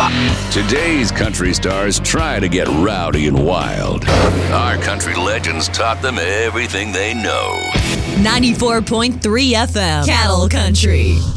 Today's country stars try to get rowdy and wild. Our country legends taught them everything they know. 94.3 FM, Cattle Country.